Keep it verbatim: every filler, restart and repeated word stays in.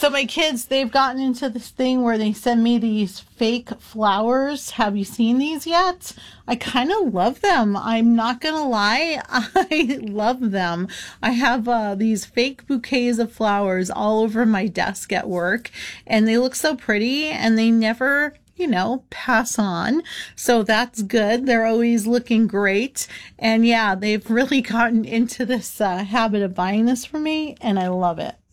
So my kids, they've gotten into this thing where they send me these fake flowers. Have you seen these yet? I kind of love them. I'm not going to lie. I love them. I have uh, these fake bouquets of flowers all over my desk at work, and they look so pretty, and they never, you know, pass on. So that's good. They're always looking great. And yeah, they've really gotten into this uh, habit of buying this for me, and I love it.